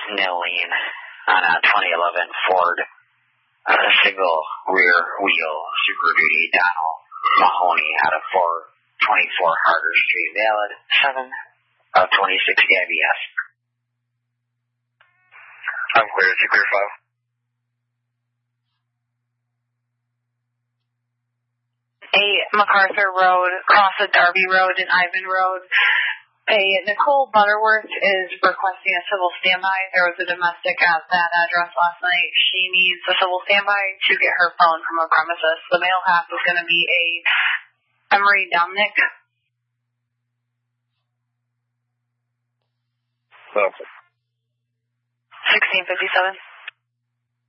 Nilene on a 2011 Ford single rear wheel Super Duty. Donald Mahoney out of 424 Harder Street, valid 7/26 ABS. I'm clear. It's a clear file. MacArthur Road, cross of Darby Road and Ivan Road. Nicole Butterworth is requesting a civil standby. There was a domestic at that address last night. She needs a civil standby to get her phone from her premises. The male half is going to be a Emery Dominic. Okay. 1657.